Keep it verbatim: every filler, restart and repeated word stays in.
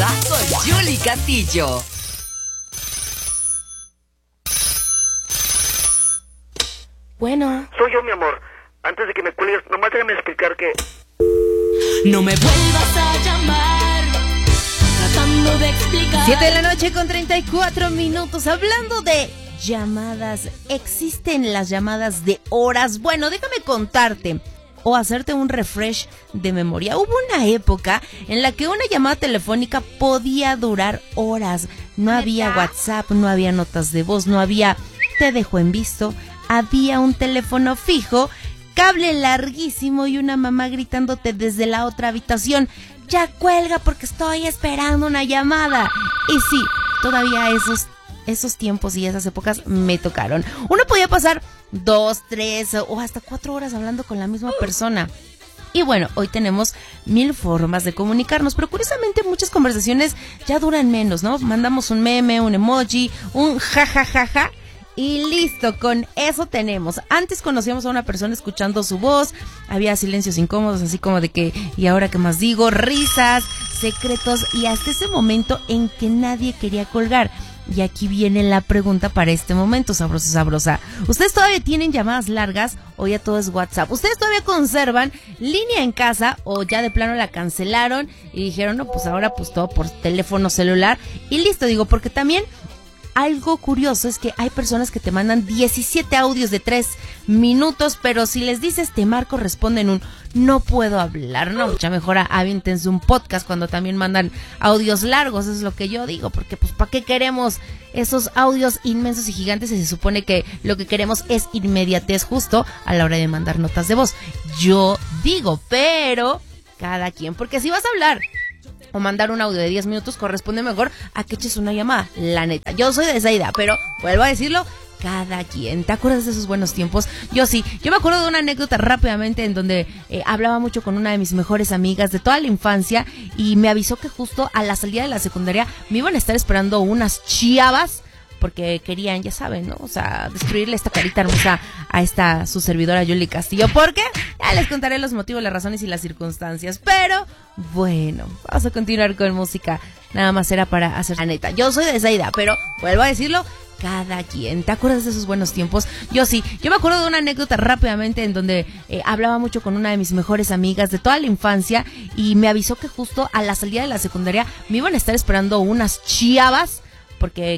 Sabrosa con Yuli Castillo. Bueno. Soy yo, mi amor. Antes de que me cuelgues, nomás déjame explicar que... No me vuelvas a llamar, tratando de explicar. Siete de la noche con treinta y cuatro minutos. Hablando de llamadas, existen las llamadas de horas. Bueno, déjame contarte o hacerte un refresh de memoria. Hubo una época en la que una llamada telefónica podía durar horas. No había WhatsApp, no había notas de voz, no había te dejo en visto. Había un teléfono fijo, cable larguísimo y una mamá gritándote desde la otra habitación: ya cuelga porque estoy esperando una llamada. Y sí, todavía esos, esos tiempos y esas épocas me tocaron. Uno podía pasar dos, tres o hasta cuatro horas hablando con la misma persona. Y bueno, hoy tenemos mil formas de comunicarnos, pero curiosamente muchas conversaciones ya duran menos, ¿no? Mandamos un meme, un emoji, un jajajaja. Y listo, con eso tenemos. Antes conocíamos a una persona escuchando su voz, había silencios incómodos, así como de que, ¿y ahora qué más digo? Risas, secretos, y hasta ese momento en que nadie quería colgar. Y aquí viene la pregunta para este momento, sabrosa, sabrosa. ¿Ustedes todavía tienen llamadas largas o ya todo es WhatsApp? ¿Ustedes todavía conservan línea en casa o ya de plano la cancelaron y dijeron, no, pues ahora pues todo por teléfono celular? Y listo, digo, porque también... algo curioso es que hay personas que te mandan diecisiete audios de tres minutos, pero si les dices te marco, responden un no puedo hablar. No, mucha mejor aviéntense un podcast cuando también mandan audios largos, eso es lo que yo digo, porque pues ¿para qué queremos esos audios inmensos y gigantes si se supone que lo que queremos es inmediatez justo a la hora de mandar notas de voz? Yo digo, pero cada quien, porque si vas a hablar o mandar un audio de diez minutos, corresponde mejor a que eches una llamada, la neta. Yo soy de esa idea, pero vuelvo a decirlo, cada quien. ¿Te acuerdas de esos buenos tiempos? Yo sí, yo me acuerdo de una anécdota rápidamente en donde eh, hablaba mucho con una de mis mejores amigas de toda la infancia y me avisó que justo a la salida de la secundaria me iban a estar esperando unas chavas porque querían, ya saben, ¿no? O sea, destruirle esta carita hermosa a esta su servidora Yuli Castillo. ¿Por qué? Ya les contaré los motivos, las razones y las circunstancias. Pero, bueno, vamos a continuar con música. Nada más era para hacer la neta. Yo soy de esa idea, pero vuelvo a decirlo, cada quien. ¿Te acuerdas de esos buenos tiempos? Yo sí, yo me acuerdo de una anécdota rápidamente en donde eh, hablaba mucho con una de mis mejores amigas de toda la infancia y me avisó que justo a la salida de la secundaria me iban a estar esperando unas chavas porque